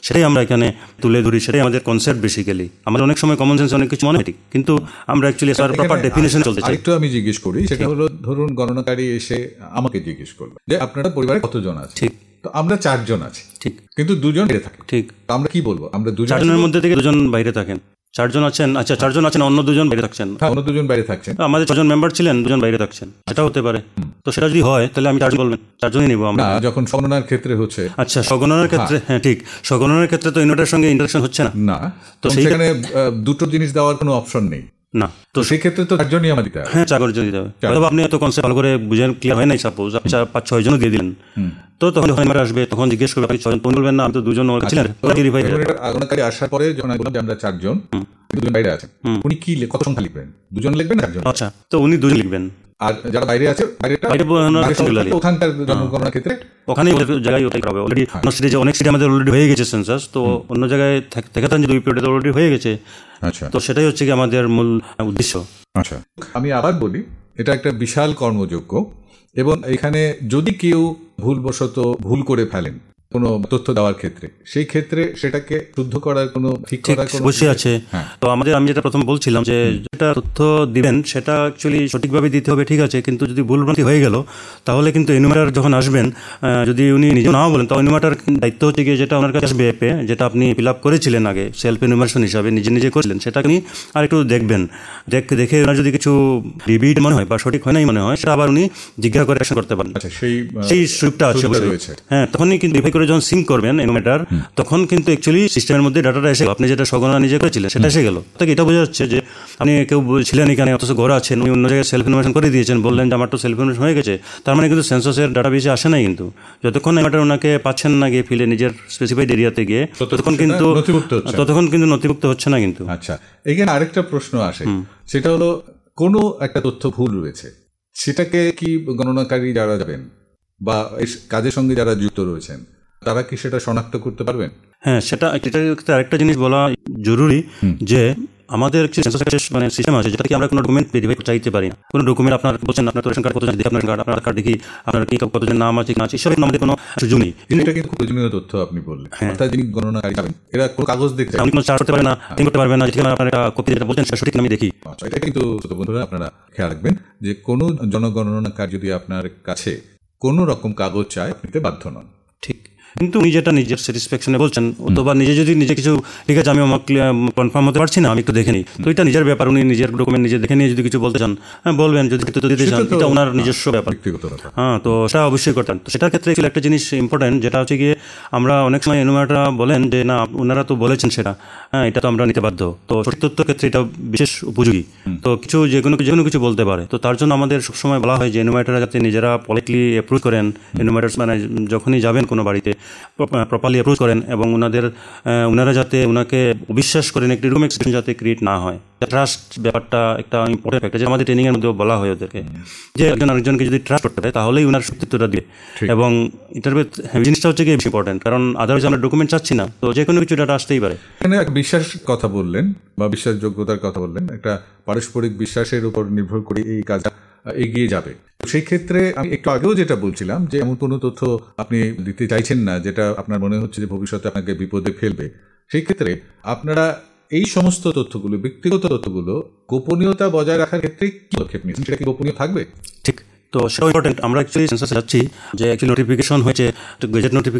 সেটাই আমরা এখানে তুলে ধরি, সেটাই আমাদের কনসেপ্ট বেসিক্যালি। আমাদের অনেক সময় কমন সেন্স অনেক কিছু মনে হয় ঠিক, কিন্তু আমরা অ্যাকচুয়ালি প্রপার ডেফিনেশন চলতে চাই। একটু আমি জিজ্ঞেস করি, সেটা হলো ধরুন গণনাকারী এসে আমাকে জিজ্ঞেস করলো যে আপনারা পরিবারে কতজন আছে? ঠিক, তো আমরা 4 জন আছি, ঠিক, কিন্তু 2 জন বাইরে থাকে। ঠিক, তো আমরা কি বলবো? আমরা 2 জনের মধ্যে থেকে 2 জন বাইরে থাকেন। 4 জন আছেন, আচ্ছা 4 জন আছেন, অন্য 2 জন বাইরে থাকছেন। হ্যাঁ, অন্য 2 জন বাইরে থাকছেন। আমাদের 6 জন মেম্বার ছিলেন, 2 জন বাইরে থাকছেন, সেটা হতে পারে। তো সেটা যদি হয় তাহলে আমি 4 জন বলবেন, 4 জনই নিব আমরা। যখন সগণনার ক্ষেত্রে হচ্ছে, আচ্ছা সগণনার ক্ষেত্রে, হ্যাঁ ঠিক, সগণনার ক্ষেত্রে তো ইনভার্টারের সঙ্গে ইন্টারাকশন হচ্ছে না। না, তো সেখানে দুটো জিনিস দেওয়ার কোনো অপশন নেই না, তো সেই ক্ষেত্রে তো 4 জনই আমার দিতে হবে। হ্যাঁ 4 জন দিতে হবে। অথবা আপনি এত কনসেপ্ট ভালো করে বুঝেন, ক্লিয়ার হয় নাই, সাপোজ আপনি 5-6 জনও দিয়ে দিলেন, তো তখন যখন এবার আসবে তখন জিজ্ঞেস করবে আপনি 6 জন, তখন বলবেন না আমি তো 2 জন ছিলেন। গণনাকারী আসার পরে যখন বললাম যে আমরা 4 জন, 2 জন বাইরে আছেন, উনি কি কত সংখ্যা লিখবেন? 2 জন লিখবেন না 4 জন? আচ্ছা, তো উনি 2 জন লিখবেন। আর যারা বাইরে আছে ওখানকার জনগণনার ক্ষেত্রে ওখানেই জায়গায় ওটাই হবে। অলরেডি অনেক সিটি আমাদের অলরেডি হয়ে গেছে সেন্সাস, তো অন্য জায়গায় দেখাতেন যে 2 পিরিয়ডে অলরেডি হয়ে গেছে। আচ্ছা, তো সেটাই হচ্ছে কি আমাদের মূল উদ্দেশ্য। আচ্ছা, আমি আবার বলি, এটা একটা বিশাল কর্মযোগ্য, এবং এখানে যদি কেউ ভুলবশত ভুল করে ফেলেন কোনো তথ্য দেওয়ার ক্ষেত্রে, সেই ক্ষেত্রে সেটাকে শুদ্ধ করার কোনো ঠিক করার কোনো অবশ্যই আছে। তো আমি যেটা প্রথম বলছিলাম যে যেটা তথ্য দিবেন সেটা অ্যাকচুয়ালি সঠিকভাবে দিতে হবে, ঠিক আছে, কিন্তু যদি ভুলভ্রান্তি হয়ে গেল তাহলে কিন্তু এনুমারেটর যখন আসবেন, যদি উনি নিজে নাও বলেন, তো এনুমারেটর দায়িত্ব হচ্ছে গিয়ে যেটা ওনার কাছে আসবে অ্যাপে, যেটা আপনি ফিল আপ করেছিলেন আগে সেলফ এনুমারেশন হিসাবে নিজে করেছিলেন, সেটা আপনি আর একটু দেখবেন, দেখে ওনার যদি কিছু রিপিট মনে হয় বা সঠিক হয় নাই মনে হয়, সেটা আবার উনি জিজ্ঞাসা করে অ্যাকশন করতে পারেন। সেই সুযোগটা আছে। হ্যাঁ, তখনই কিন্তু যখন সিঙ্ক করবেন এনুমেটার, তখন কিন্তু অ্যাকচুয়ালি সিস্টেমের মধ্যে ডাটাটা এসে গেল, আপনি যেটা সগণনা নিজে করেছিলেন সেটা এসে গেল। তাকে এটা বোঝা যাচ্ছে যে আপনি কেউ ছিলেন এখানে অথচ ঘরে আছেন, উনি অন্য জায়গায় সেলফ ইনফরমেশন করে দিয়েছেন, বললেন যে আমার তো সেলফ ইনফরমেশন হয়ে গেছে, তার মানে কিন্তু সেন্সাসের ডাটা বেসে আসে নাই। কিন্তু যতক্ষণ এনুমেটার ওনাকে পাচ্ছেন না গিয়ে ফিলে নিজের স্পেসিফাইড এরিয়াতে গিয়ে, ততক্ষণ কিন্তু নথিভুক্ত হচ্ছে না কিন্তু। আচ্ছা, এখানে আরেকটা প্রশ্ন আসে, সেটা হলো কোনো একটা তথ্য ভুল রয়েছে, সেটাকে কি গণনাকারী যারা যাবেন বা কাজের সঙ্গে যারা যুক্ত রয়েছেন তারা কি সেটা শনাক্ত করতে পারবেন? হ্যাঁ, সেটা আরেকটা জিনিস বলা জরুরি, যে আমাদের মানে সিস্টেম আছে যেটা কি আমরা কোনো ডকুমেন্ট ভেরিফাই চাইতে পারি না। কোনো ডকুমেন্ট আপনার বলছেন আপনার রেশন কার্ড কত দেখি, আপনার কার্ড দেখি, আপনার কি কতজন নাম আছে না আছে, এসব আমাদের কোনো সুযোগ নেই। এটা কিন্তু প্রয়োজনীয় তথ্য আপনি বললেন। অর্থাৎ যিনি গণনাকারী যাবেন, এরা কোনো কাগজ দেখতে আপনি কোনো চার্জ করতে পারবেন না, করতে পারবেন না, যেখানে আপনার একটা কপি যেটা বলছেন সেটা সঠিক আমি দেখি। এটা কিন্তু বন্ধুরা আপনারা খেয়াল রাখবেন যে কোনো জনগণনাকারী যদি আপনার কাছে কোনো রকম কাগজ চায়, আপনি বাধ্য নন। ঠিক, কিন্তু উনি যেটা নিজের স্যাটিসফ্যাকশনে বলছেন, অথবা নিজে যদি নিজে কিছু, ঠিক আছে আমি আমার কনফার্ম হতে পারছি না, আমি একটু দেখে নিই, তো এটা নিজের ব্যাপার। উনি নিজের ডকুমেন্ট নিজে দেখে নিয়ে যদি কিছু বলতে চান, হ্যাঁ বলবেন, যদি দিতে চান এটা ওনার নিজস্ব ব্যাপার। হ্যাঁ, তো সেটা অবশ্যই করতেন। তো সেটার ক্ষেত্রে একটা জিনিস ইম্পর্টেন্ট, যেটা হচ্ছে গিয়ে আমরা অনেক সময় এনুমারেটররা বলেন যে না ওনারা তো বলেছেন সেটা, হ্যাঁ এটা তো আমরা নিতে বাধ্য। তো সঠিক তথ্যের ক্ষেত্রে এটা বিশেষ উপযোগী। তো যে কোনো কিছু বলতে পারে, তো তার জন্য আমাদের সবসময় বলা হয় যে এনুমারেটররা যাতে নিজেরা পলিটলি অ্যাপ্রুভ করেন, এনুমারেটরস মানে যখনই যাবেন কোনো বাড়িতে প্রপারলি অ্যাপ্রোচ করেন, এবং ওনারা যাতে ওনাকে অবিশ্বাস করেন, একটি রুম এক্সপেকটেশন যাতে ক্রিয়েট না হয়। ট্রাস্ট ব্যাপারটা একটা ইম্পর্টেন্ট ফ্যাক্টর, যেটা আমাদের ট্রেনিং এর মধ্যে বলা হয় ওদেরকে, যে একজন আরেকজনকে যদি ট্রাস্ট করতে পারে তাহলেই ওনার সত্যিত্বটা দিয়ে। এবং এটার জিনিসটা হচ্ছে কি ইম্পর্টেন্ট, কারণ আদারওয়াইজ আমরা ডকুমেন্ট চাচ্ছি না, তো যে কোনো কিছু ডাটা আসতেই পারে। এখানে এক বিশ্বাস কথা বললেন বা বিশ্বাসযোগ্যতার কথা বললেন, একটা পারস্পরিক বিশ্বাসের উপর নির্ভর করে এই কাজটা এগিয়ে যাবে। সেই ক্ষেত্রে আমি একটু আগেও যেটা বলছিলাম যে এমন কোনো তথ্য আপনি দিতে চাইছেন না যেটা আপনার মনে হচ্ছে যে ভবিষ্যতে আপনাকে বিপদে ফেলবে, সেই ক্ষেত্রে আপনারা এই সমস্ত তথ্যগুলো, ব্যক্তিগত তথ্যগুলো গোপনীয়তা বজায় রাখার ক্ষেত্রে কি পদক্ষেপ নিয়েছেন? সেটা কি গোপনীয় থাকবে? ঠিক, তো সেটা ইম্পর্টেন্ট। আমরা অ্যাকচুয়ালি সেন্সাসে যাচ্ছি যে অ্যাকচুয়ালি নোটিফিকেশন হয়েছে, গেজেট নোটিফিকেশন